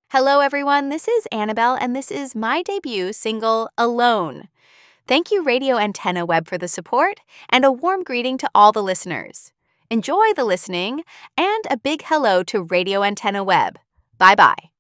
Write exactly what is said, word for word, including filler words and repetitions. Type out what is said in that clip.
Hello, everyone. This is Annabelle, and this is my debut single, Alone. Thank you, Radio Antenna Web, for the support, and a warm greeting to all the listeners. Enjoy the listening, and a big hello to Radio Antenna Web. Bye-bye.